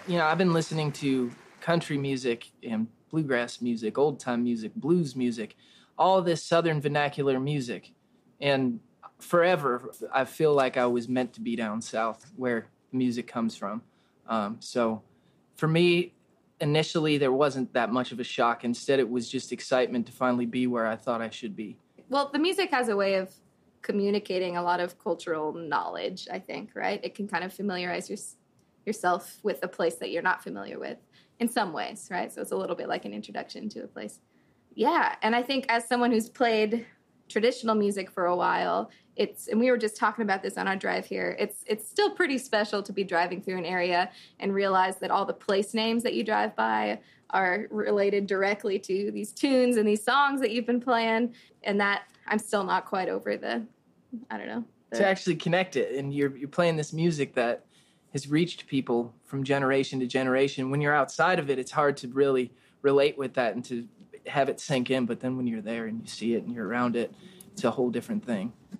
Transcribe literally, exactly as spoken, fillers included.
you know, I've been listening to country music and bluegrass music, old time music, blues music, all this Southern vernacular music. And forever, I feel like I was meant to be down south where music comes from. Um, so for me, initially, there wasn't that much of a shock. Instead, it was just excitement to finally be where I thought I should be. Well, the music has a way of communicating a lot of cultural knowledge, I think, right? It can kind of familiarize your, yourself with a place that you're not familiar with in some ways, right? So it's a little bit like an introduction to a place. Yeah, and I think as someone who's played traditional music for a while, it's, and we were just talking about this on our drive here, it's it's still pretty special to be driving through an area and realize that all the place names that you drive by are related directly to these tunes and these songs that you've been playing, and that I'm still not quite over the, I don't know. The, to actually connect it, and you're you're playing this music that has reached people from generation to generation. When you're outside of it, it's hard to really relate with that and to have it sink in, but then when you're there and you see it and you're around it, it's a whole different thing.